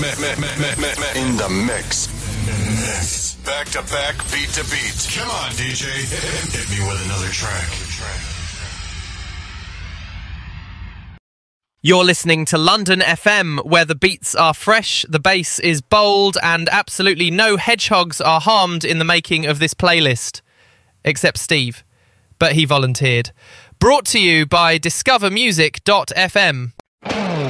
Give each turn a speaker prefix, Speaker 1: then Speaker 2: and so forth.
Speaker 1: In the mix. Back to back, beat to beat.
Speaker 2: Come on, DJ. Hit me with another track.
Speaker 3: You're listening to London FM, where the beats are fresh, the bass is bold, and absolutely no hedgehogs are harmed in the making of this playlist. Except Steve. But he volunteered. Brought to you by discovermusic.fm.